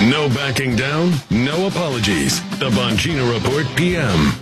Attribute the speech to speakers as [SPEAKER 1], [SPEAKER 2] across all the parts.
[SPEAKER 1] No backing down, no apologies. The Bongino Report PM.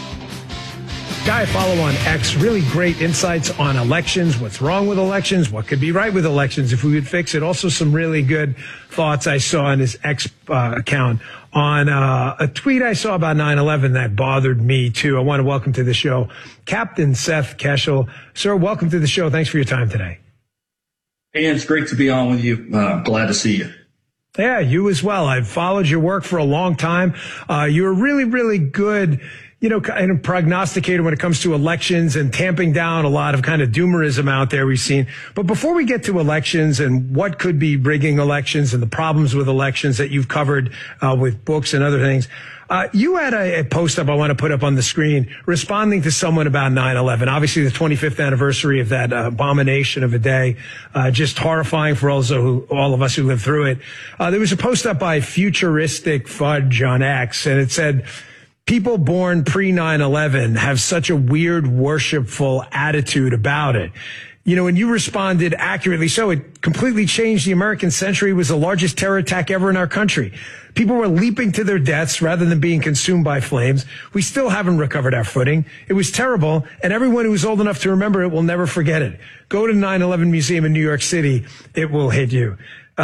[SPEAKER 2] Guy I follow on X, really great insights on elections, what's wrong with elections, what could be right with elections if we would fix it. Also some really good thoughts I saw on his X account on a tweet I saw about 9/11 that bothered me too. I want to welcome to the show Captain Seth Keshel. Sir, welcome to the show. Thanks for your time today.
[SPEAKER 3] Hey, it's great to be on with you. Glad to see you.
[SPEAKER 2] Yeah, you as well. I've followed your work for a long time. You're really, really good, kind of prognosticator when it comes to elections and tamping down a lot of kind of doomerism out there we've seen. But before we get to elections and what could be rigging elections and the problems with elections that you've covered with books and other things, you had a post up I want to put up on the screen responding to someone about 9/11. Obviously, the 25th anniversary of that abomination of a day, just horrifying for all of us who lived through it. There was a post up by Futuristic Fudge on X, and it said, people born pre-9/11 have such a weird, worshipful attitude about it. And you responded accurately. So it completely changed the American century. It was the largest terror attack ever in our country. People were leaping to their deaths rather than being consumed by flames. We still haven't recovered our footing. It was terrible. And everyone who is old enough to remember it will never forget it. Go to 9/11 Museum in New York City. It will hit you.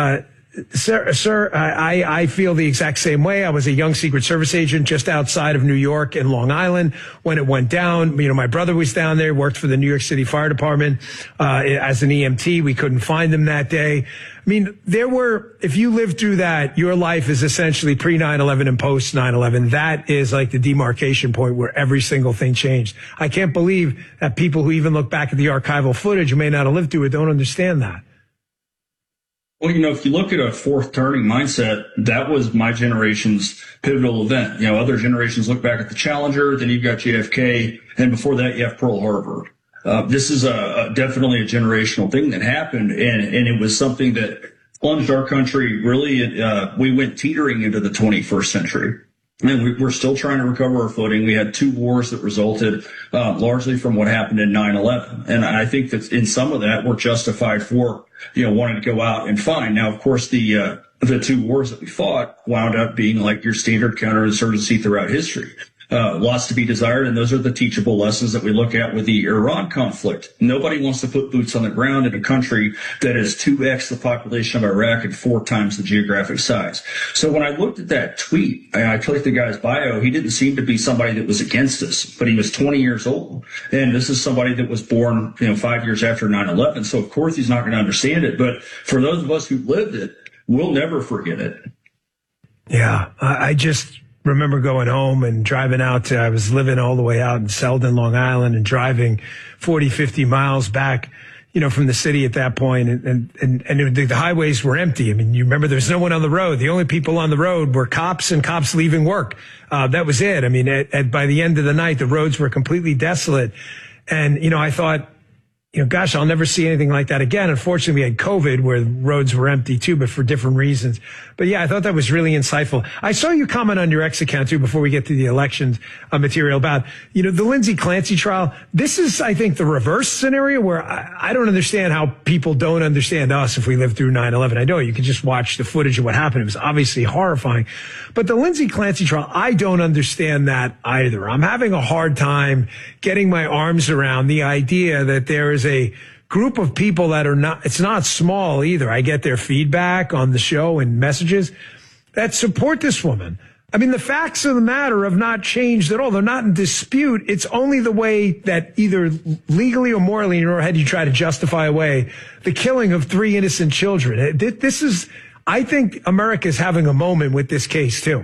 [SPEAKER 2] Sir, I feel the exact same way. I was a young Secret Service agent just outside of New York in Long Island when it went down. My brother was down there, worked for the New York City Fire Department as an EMT. We couldn't find him that day. If you lived through that, your life is essentially pre-9/11 and post-9/11. That is like the demarcation point where every single thing changed. I can't believe that people who even look back at the archival footage who may not have lived through it don't understand that.
[SPEAKER 3] Well, if you look at a fourth turning mindset, that was my generation's pivotal event. Other generations look back at the Challenger, then you've got JFK, and before that you have Pearl Harbor. This is definitely a generational thing that happened, and it was something that plunged our country really, we went teetering into the 21st century. And we're still trying to recover our footing. We had two wars that resulted largely from what happened in 9/11. And I think that in some of that, we're justified for, wanting to go out and find. Now, of course, the two wars that we fought wound up being like your standard counterinsurgency throughout history. Lots to be desired, and those are the teachable lessons that we look at with the Iran conflict. Nobody wants to put boots on the ground in a country that is 2x the population of Iraq and 4 times the geographic size. So when I looked at that tweet, I clicked the guy's bio. He didn't seem to be somebody that was against us, but he was 20 years old. And this is somebody that was born, 5 years after 9/11. So of course he's not going to understand it. But for those of us who lived it, we'll never forget it.
[SPEAKER 2] Yeah, I just remember going home and driving out I was living all the way out in Selden, Long Island, and driving 40, 50 miles back, from the city at that point. And the highways were empty. You remember there's no one on the road. The only people on the road were cops and cops leaving work. That was it. By the end of the night, the roads were completely desolate. And, I thought, gosh, I'll never see anything like that again. Unfortunately, we had COVID where roads were empty too, but for different reasons. But yeah, I thought that was really insightful. I saw you comment on your X account too before we get to the elections material about, the Lindsay Clancy trial. This is, I think, the reverse scenario where I don't understand how people don't understand us if we lived through 9/11. I know you can just watch the footage of what happened. It was obviously horrifying. But the Lindsay Clancy trial, I don't understand that either. I'm having a hard time getting my arms around the idea that there is a group of people that are it's not small either. I get their feedback on the show and messages that support this woman. The facts of the matter have not changed at all. They're not in dispute. It's only the way that either legally or morally in your head you try to justify away the killing of 3 innocent children. I think America's having a moment with this case too.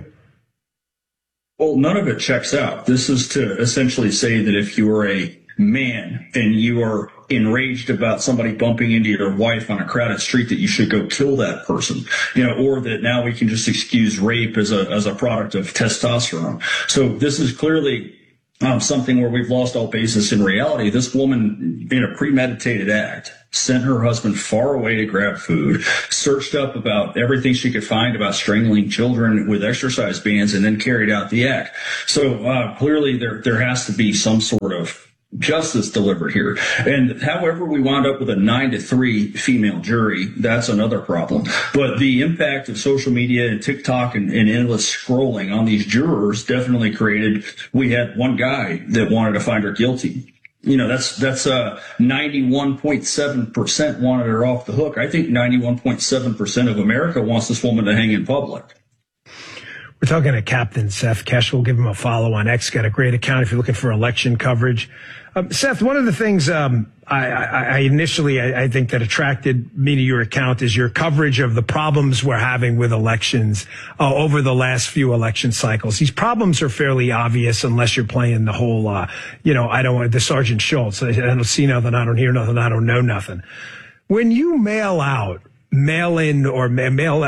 [SPEAKER 3] Well, none of it checks out. This is to essentially say that if you are a man and you are enraged about somebody bumping into your wife on a crowded street, that you should go kill that person, or that now we can just excuse rape as a product of testosterone. So this is clearly something where we've lost all basis in reality. This woman, in a premeditated act, sent her husband far away to grab food, searched up about everything she could find about strangling children with exercise bands, and then carried out the act. So clearly there has to be some sort of justice delivered here. And however we wound up with a 9-3 female jury, that's another problem. But the impact of social media and TikTok and endless scrolling on these jurors definitely created, we had one guy that wanted to find her guilty. That's 91.7% wanted her off the hook. I think 91.7% of America wants this woman to hang in public.
[SPEAKER 2] We're talking to Captain Seth Keshel. We'll give him a follow on X. Got a great account if you're looking for election coverage. Seth, one of the things I initially think that attracted me to your account is your coverage of the problems we're having with elections over the last few election cycles. These problems are fairly obvious unless you're playing the whole, I don't want the Sergeant Schultz. I don't see nothing, I don't hear nothing, I don't know nothing. When you mail in or mail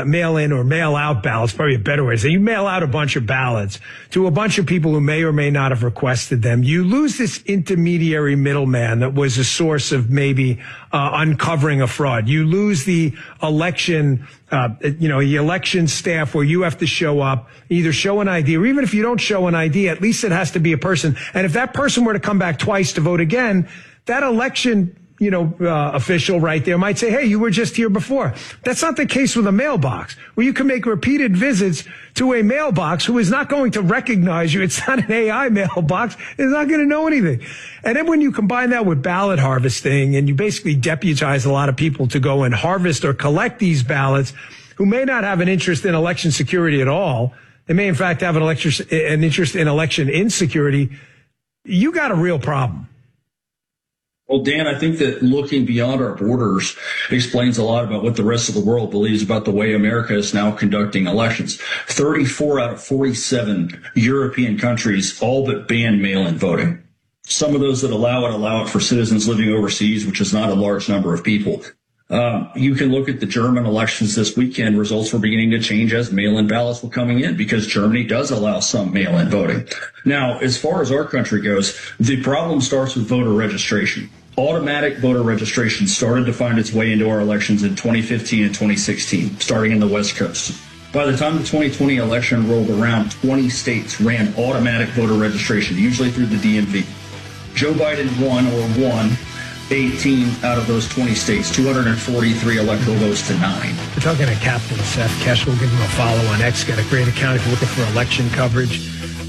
[SPEAKER 2] out ballots, probably a better way to say, you mail out a bunch of ballots to a bunch of people who may or may not have requested them. You lose this intermediary middleman that was a source of maybe uncovering a fraud. You lose the election, the election staff where you have to show up, either show an ID, or even if you don't show an ID, at least it has to be a person. And if that person were to come back twice to vote again, that election official right there might say, hey, you were just here before. That's not the case with a mailbox, where you can make repeated visits to a mailbox who is not going to recognize you. It's not an AI mailbox. It's not going to know anything. And then when you combine that with ballot harvesting, and you basically deputize a lot of people to go and harvest or collect these ballots who may not have an interest in election security at all, they may in fact have an interest in election insecurity, you got a real problem.
[SPEAKER 3] Well, Dan, I think that looking beyond our borders explains a lot about what the rest of the world believes about the way America is now conducting elections. 34 out of 47 European countries all but ban mail-in voting. Some of those that allow it for citizens living overseas, which is not a large number of people. You can look at the German elections this weekend. Results were beginning to change as mail-in ballots were coming in because Germany does allow some mail-in voting. Now, as far as our country goes, the problem starts with voter registration. Automatic voter registration started to find its way into our elections in 2015 and 2016, starting in the West Coast. By the time the 2020 election rolled around, 20 states ran automatic voter registration, usually through the DMV. Joe Biden won 18 out of those 20 states, 243 electoral votes to 9.
[SPEAKER 2] We're talking to Captain Seth Keshel. We'll give him a follow on X. Got a great account if you're looking for election coverage.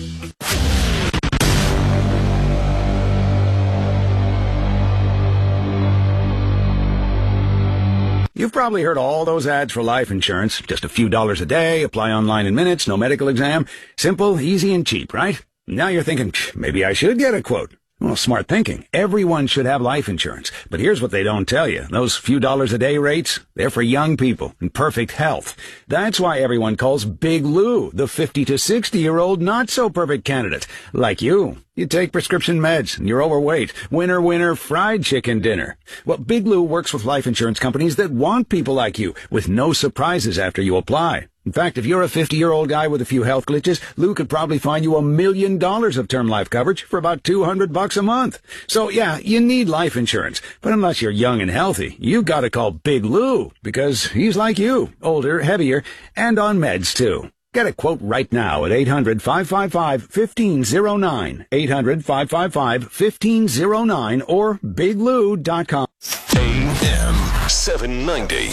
[SPEAKER 4] You've probably heard all those ads for life insurance. Just a few dollars a day, apply online in minutes, no medical exam. Simple, easy, and cheap, right? Now you're thinking, maybe I should get a quote. Well, smart thinking. Everyone should have life insurance. But here's what they don't tell you. Those few dollars a day rates, they're for young people in perfect health. That's why everyone calls Big Lou the 50 to 60-year-old not-so-perfect candidate. Like you. You take prescription meds, and you're overweight. Winner, winner, fried chicken dinner. Well, Big Lou works with life insurance companies that want people like you, with no surprises after you apply. In fact, if you're a 50-year-old guy with a few health glitches, Lou could probably find you $1 million of term life coverage for about $200 a month. So yeah, you need life insurance. But unless you're young and healthy, you gotta call Big Lou, because he's like you, older, heavier, and on meds too. Get a quote right now at 800-555-1509, 800-555-1509, or biglou.com.
[SPEAKER 1] AM 790.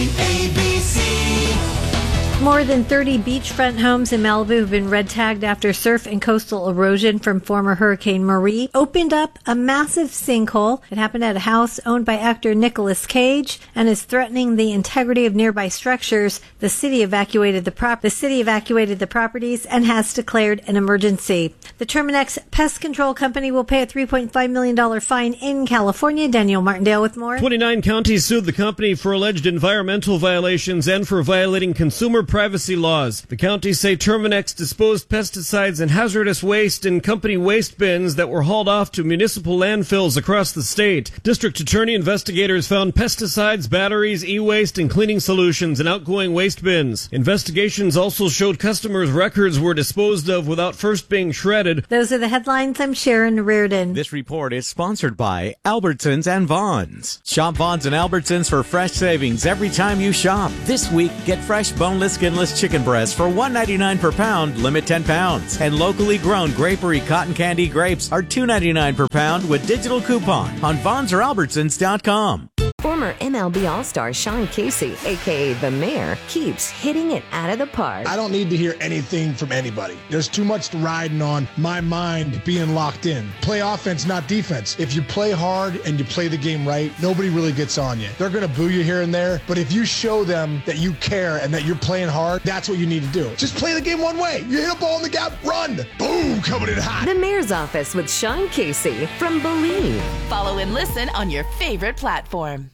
[SPEAKER 5] KABC.
[SPEAKER 6] More than 30 beachfront homes in Malibu have been red tagged after surf and coastal erosion from former Hurricane Marie opened up a massive sinkhole. It happened at a house owned by actor Nicolas Cage and is threatening the integrity of nearby structures. The city evacuated the properties and has declared an emergency. The Terminex Pest Control Company will pay a $3.5 million fine in California. Daniel Martindale with more.
[SPEAKER 7] 29 counties sued the company for alleged environmental violations and for violating consumer privacy laws. The counties say Terminex disposed pesticides and hazardous waste in company waste bins that were hauled off to municipal landfills across the state. District Attorney investigators found pesticides, batteries, e-waste, and cleaning solutions in outgoing waste bins. Investigations also showed customers' records were disposed of without first being shredded.
[SPEAKER 6] Those are the headlines. I'm Sharon Reardon.
[SPEAKER 8] This report is sponsored by Albertsons and Vons. Shop Vons and Albertsons for fresh savings every time you shop. This week, get fresh boneless skinless chicken breasts for $1.99 per pound, limit 10 pounds. And locally grown Grapery cotton candy grapes are $2.99 per pound with digital coupon on Vons or Albertsons.com.
[SPEAKER 9] Former MLB All-Star Sean Casey, a.k.a. The Mayor, keeps hitting it out of the park.
[SPEAKER 10] I don't need to hear anything from anybody. There's too much riding on my mind being locked in. Play offense, not defense. If you play hard and you play the game right, nobody really gets on you. They're going to boo you here and there, but if you show them that you care and that you're playing hard, that's what you need to do. Just play the game one way. You hit a ball in the gap, run. Boom, coming in hot.
[SPEAKER 9] The Mayor's Office with Sean Casey from Believe.
[SPEAKER 5] Follow and listen on your favorite platform.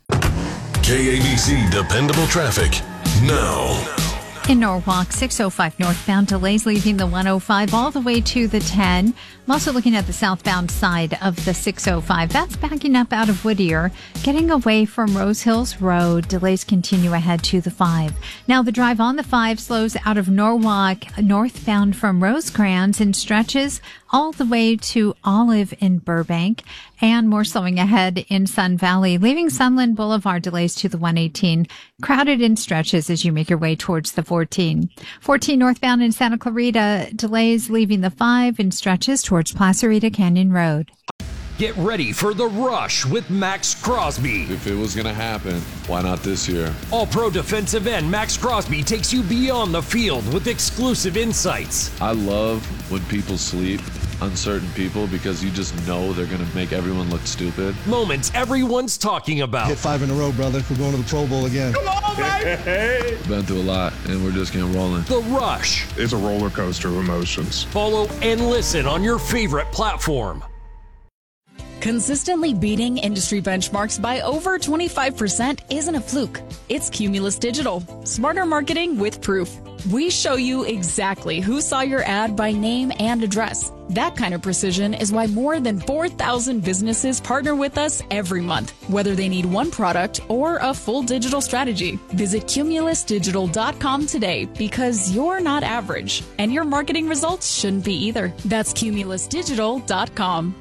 [SPEAKER 1] KABC Dependable Traffic now.
[SPEAKER 11] In Norwalk, 605 northbound, delays leaving the 105 all the way to the 10. I'm also looking at the southbound side of the 605. That's backing up out of Whittier, getting away from Rose Hills Road. Delays continue ahead to the 5. Now the drive on the 5 slows out of Norwalk, northbound from Rosecrans and stretches all the way to Olive in Burbank, and more slowing ahead in Sun Valley, leaving Sunland Boulevard. Delays to the 118, crowded in stretches as you make your way towards the 14. 14 northbound in Santa Clarita, delays leaving the 5 in stretches towards Placerita Canyon Road.
[SPEAKER 12] Get ready for the rush with Max Crosby.
[SPEAKER 13] If it was going to happen, why not this year?
[SPEAKER 12] All-pro defensive end Max Crosby takes you beyond the field with exclusive insights.
[SPEAKER 13] I love when people sleep, uncertain people, because you just know they're going to make everyone look stupid.
[SPEAKER 12] Moments everyone's talking about.
[SPEAKER 14] Hit 5 in a row, brother. We're going to the Pro Bowl again.
[SPEAKER 13] Come on, baby! Been through a lot, and we're just getting rolling.
[SPEAKER 12] The Rush.
[SPEAKER 15] It's a roller coaster of emotions.
[SPEAKER 12] Follow and listen on your favorite platform.
[SPEAKER 16] Consistently beating industry benchmarks by over 25% isn't a fluke. It's Cumulus Digital. Smarter marketing with proof. We show you exactly who saw your ad by name and address. That kind of precision is why more than 4,000 businesses partner with us every month, whether they need one product or a full digital strategy. Visit cumulusdigital.com today, because you're not average, and your marketing results shouldn't be either. That's cumulusdigital.com.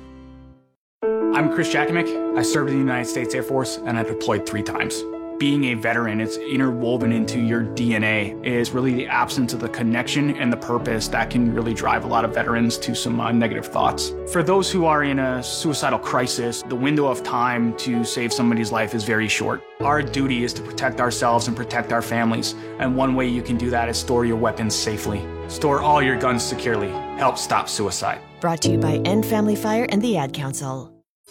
[SPEAKER 17] I'm Chris Jakovic. I served in the United States Air Force, and I deployed 3 times. Being a veteran, it's interwoven into your DNA, is really the absence of the connection and the purpose that can really drive a lot of veterans to some negative thoughts. For those who are in a suicidal crisis, the window of time to save somebody's life is very short. Our duty is to protect ourselves and protect our families, and one way you can do that is store your weapons safely. Store all your guns securely. Help stop suicide.
[SPEAKER 9] Brought to you by End Family Fire and the Ad Council.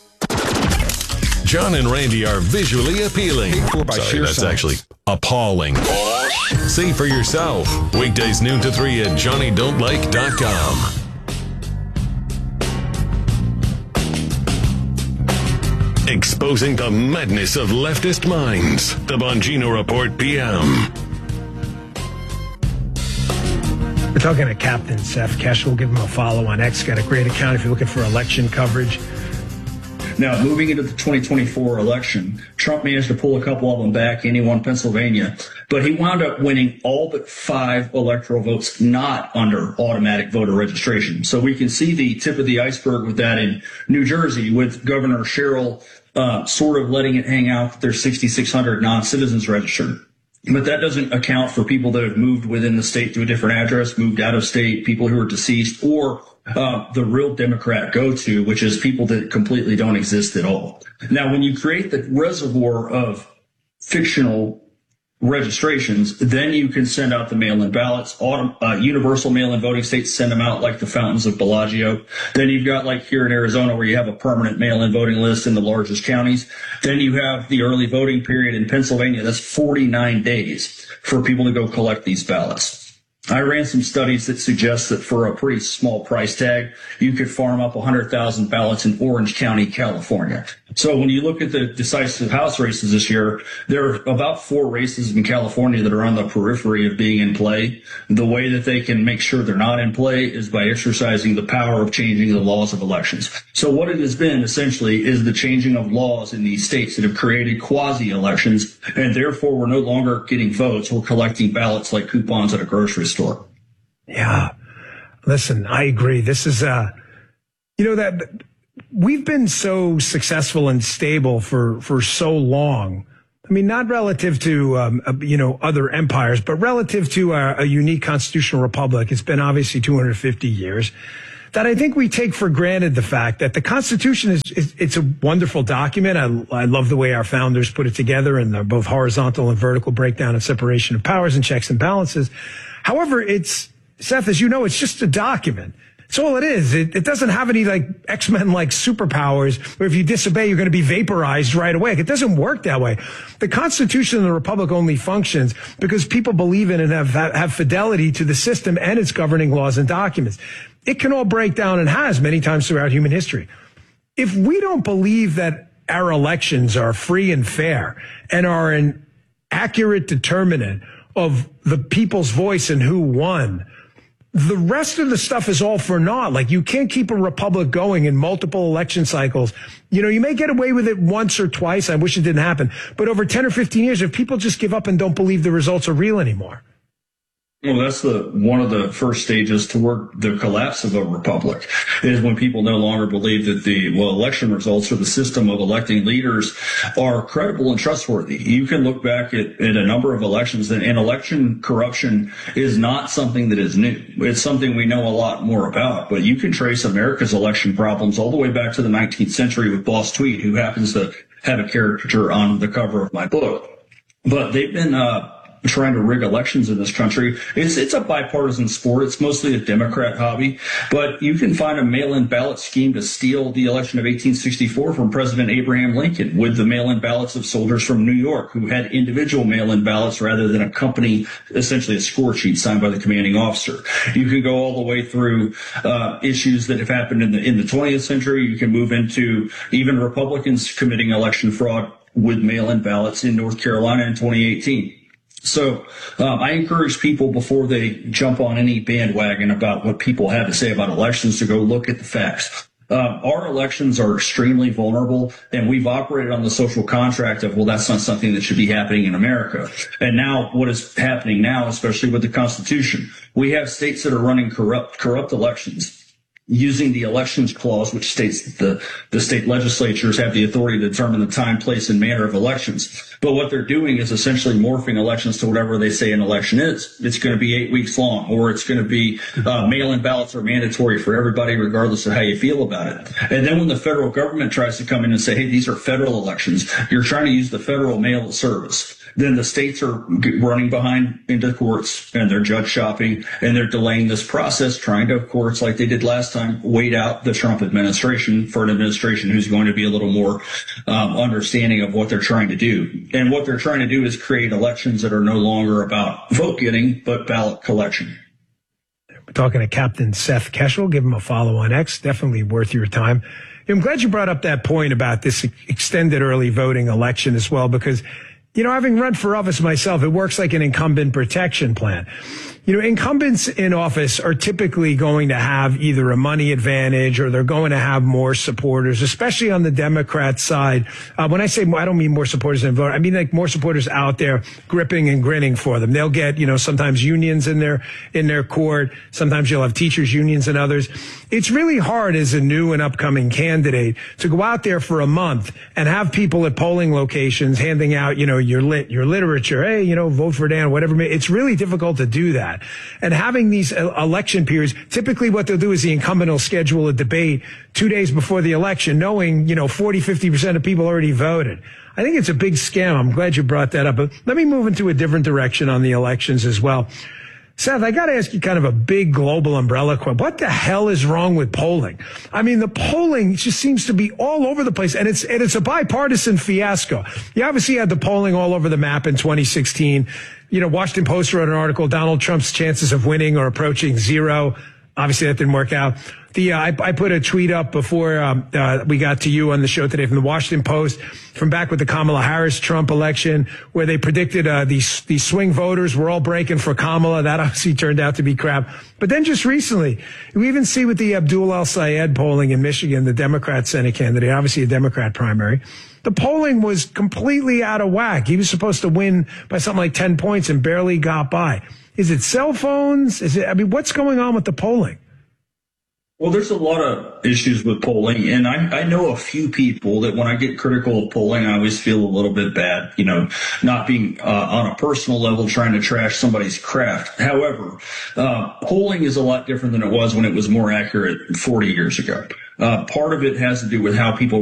[SPEAKER 1] John and Randy are visually appealing. Sorry, that's actually appalling. See for yourself. Weekdays noon to 3 at JohnnyDon'tLike.com. Exposing the madness of leftist minds. The Bongino Report PM.
[SPEAKER 2] We're talking to Captain Seth Keshel. Give him a follow on X. Got a great account if you're looking for election coverage.
[SPEAKER 3] Now, moving into the 2024 election, Trump managed to pull a couple of them back, and he won Pennsylvania. But he wound up winning all but 5 electoral votes not under automatic voter registration. So we can see the tip of the iceberg with that in New Jersey, with Governor Sherrill sort of letting it hang out that there's 6,600 non-citizens registered. But that doesn't account for people that have moved within the state to a different address, moved out of state, people who are deceased, or the real Democrat go-to, which is people that completely don't exist at all. Now, when you create the reservoir of fictional registrations, then you can send out the mail-in ballots. Universal mail-in voting states send them out like the fountains of Bellagio. Then you've got, like here in Arizona, where you have a permanent mail-in voting list in the largest counties. Then you have the early voting period in Pennsylvania. That's 49 days for people to go collect these ballots. I ran some studies that suggest that for a pretty small price tag, you could farm up 100,000 ballots in Orange County, California. So when you look at the decisive House races this year, there are about 4 races in California that are on the periphery of being in play. The way that they can make sure they're not in play is by exercising the power of changing the laws of elections. So what it has been essentially is the changing of laws in these states that have created quasi-elections, and therefore we're no longer getting votes. We're collecting ballots like coupons at a grocery store.
[SPEAKER 2] Yeah. Listen, I agree. This is, that we've been so successful and stable for so long. I mean, not relative to, other empires, but relative to a unique constitutional republic. It's been obviously 250 years. That I think we take for granted the fact that the Constitution it's a wonderful document. I love the way our founders put it together, and they're both horizontal and vertical breakdown of separation of powers and checks and balances. However, Seth, as you know, it's just a document. That's all it is. It doesn't have any like X-Men like superpowers where if you disobey, you're going to be vaporized right away. It doesn't work that way. The Constitution of the Republic only functions because people believe in and have fidelity to the system and its governing laws and documents. It can all break down and has many times throughout human history. If we don't believe that our elections are free and fair and are an accurate determinant of the people's voice and who won, the rest of the stuff is all for naught. Like, you can't keep a republic going in multiple election cycles. You know, you may get away with it once or twice. I wish it didn't happen. But over 10 or 15 years, if people just give up and don't believe the results are real anymore.
[SPEAKER 3] Well, that's one of the first stages toward the collapse of a republic is when people no longer believe that election results or the system of electing leaders are credible and trustworthy. You can look back at a number of elections, and election corruption is not something that is new. It's something we know a lot more about, but you can trace America's election problems all the way back to the 19th century with Boss Tweed, who happens to have a caricature on the cover of my book. But they've been, trying to rig elections in this country. It's a bipartisan sport. It's mostly a Democrat hobby, but you can find a mail-in ballot scheme to steal the election of 1864 from President Abraham Lincoln with the mail-in ballots of soldiers from New York who had individual mail-in ballots rather than a company, essentially a score sheet signed by the commanding officer. You can go all the way through issues that have happened in the 20th century. You can move into even Republicans committing election fraud with mail-in ballots in North Carolina in 2018. So I encourage people before they jump on any bandwagon about what people have to say about elections to go look at the facts. Our elections are extremely vulnerable, and we've operated on the social contract of, well, that's not something that should be happening in America. And now what is happening now, especially with the Constitution, we have states that are running corrupt elections, using the elections clause, which states that the state legislatures have the authority to determine the time, place, and manner of elections. But what they're doing is essentially morphing elections to whatever they say an election is. It's going to be 8 weeks long, or it's going to be mail-in ballots are mandatory for everybody, regardless of how you feel about it. And then when the federal government tries to come in and say, hey, these are federal elections, you're trying to use the federal mail service. Then the states are running behind into courts, and they're judge shopping, and they're delaying this process, trying to, of course, like they did last time, wait out the Trump administration for an administration who's going to be a little more understanding of what they're trying to do. And what they're trying to do is create elections that are no longer about vote getting, but ballot collection.
[SPEAKER 2] We're talking to Captain Seth Keshel. Give him a follow on X. Definitely worth your time. I'm glad you brought up that point about this extended early voting election as well, because you know, having run for office myself, it works like an incumbent protection plan. You know, incumbents in office are typically going to have either a money advantage or they're going to have more supporters, especially on the Democrat side. When I say more, I don't mean more supporters than vote. I mean like more supporters out there gripping and grinning for them. They'll get, you know, sometimes unions in their court. Sometimes you'll have teachers unions and others. It's really hard as a new and upcoming candidate to go out there for a month and have people at polling locations handing out, you know, your literature. Hey, you know, vote for Dan, whatever. It's really difficult to do that. And having these election periods, typically what they'll do is the incumbent will schedule a debate 2 days before the election, knowing, you know, 40-50% of people already voted. I think it's a big scam. I'm glad you brought that up. But let me move into a different direction on the elections as well. Seth, I got to ask you kind of a big global umbrella question. What the hell is wrong with polling? I mean, the polling just seems to be all over the place, and it's a bipartisan fiasco. You obviously had the polling all over the map in 2016. You know, Washington Post wrote an article, Donald Trump's chances of winning are approaching zero. Obviously, that didn't work out. I put a tweet up before we got to you on the show today from the Washington Post from back with the Kamala Harris-Trump election, where they predicted these swing voters were all breaking for Kamala. That obviously turned out to be crap. But then just recently, we even see with the Abdul El-Sayed polling in Michigan, the Democrat Senate candidate, obviously a Democrat primary, the polling was completely out of whack. He was supposed to win by something like 10 points and barely got by. Is it cell phones? What's going on with the polling?
[SPEAKER 3] Well, there's a lot of issues with polling, and I know a few people that when I get critical of polling, I always feel a little bit bad, not being on a personal level trying to trash somebody's craft. However, polling is a lot different than it was when it was more accurate 40 years ago. Part of it has to do with how people